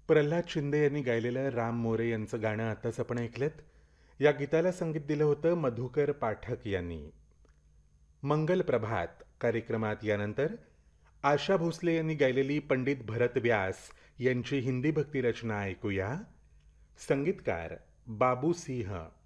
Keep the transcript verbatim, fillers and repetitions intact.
प्रल्हाद शिंदे यांनी गायलेलं राम मोरे यांचं गाणं आताच आपण ऐकलेत. या गीताला संगीत दिलं होतं मधुकर पाठक यांनी. मंगल प्रभात कार्यक्रमात यानंतर आशा भोसले यांनी गायलेली पंडित भरत व्यास यांची हिंदी भक्ती रचना ऐकूया. संगीतकार बाबू सिंह.